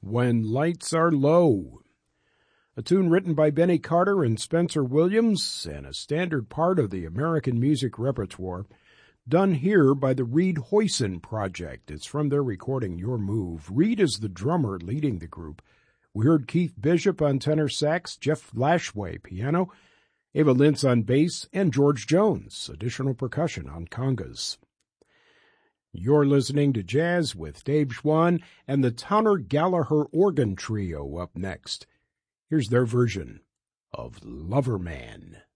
When Lights Are Low, a tune written by Benny Carter and Spencer Williams and a standard part of the American music repertoire, done here by the Reed Hoyson Project. It's from their recording Your Move. Reed is the drummer leading the group. We heard Keith Bishop on tenor sax, Jeff Lashway piano, Ava Lintz on bass, and George Jones, additional percussion on congas. You're listening to Jazz with Dave Schwann and the Towner Gallagher Organ Trio up next. Here's their version of Loverman.